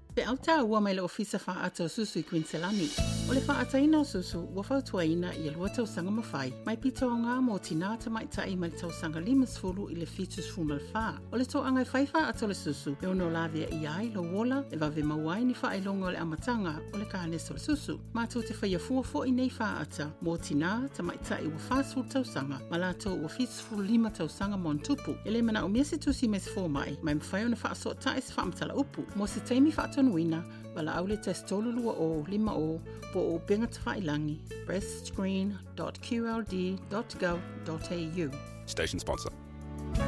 Pe au tā ua mai le ofisa wha ata o susu I Quinselani. O le wha ata ina o susu, ua whautua ina I lua tausanga mawhai. Mai pito o ngā mō tina mai tai mai tausanga limasfulu I le fitus fumal wha. O le tō angai whaiwha ata o le susu, pe ono lavia I ai lo wola, e vave mawai ni wha ilonga o le amatanga o le kānes o le susu. Mātou te whaia fuafo I nei wha ata, mō tina mai tai ua whasfulu tausanga, ma lato ua fitus fulu lima tausanga montupu. Ele mana o miesi tusi mes fō mai mwhai ona wha so tai se wha matala upu. Mō se teimi wha nuina, wala au le test tolulua o, lima o, po o benga tawhailangi, breastscreen.qld.gov.au. Station sponsor.